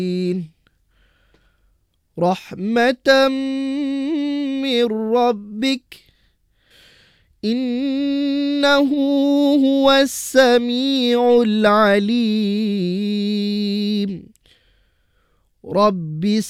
رحمة من ربك إنه هو السميع العليم. رب